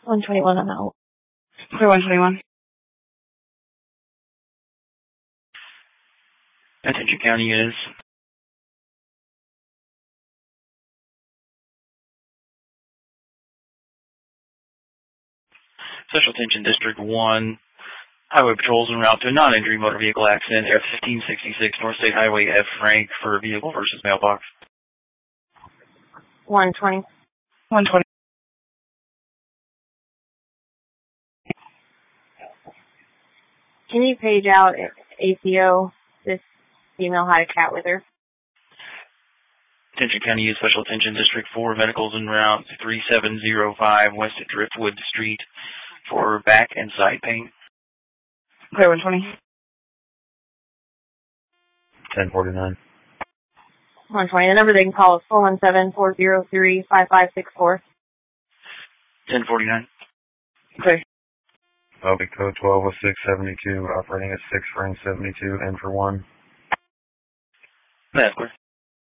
121 on out. Clear 121. Attention county units. Special Attention District 1. Highway patrols en route to a non-injury motor vehicle accident at 1566 North State Highway F. Frank for vehicle versus mailbox. 120. 120. Can you page out ACO? This female had a cat with her. Attention County Youth Special Attention District 4. Medicals en route to 3705 West at Driftwood Street for back and side pain. Clear 120. 1049. 120. The number they can call is 417-403-5564. 1049. Clear. Public code 120672, operating at 6 frame 72, N for 1. That's clear.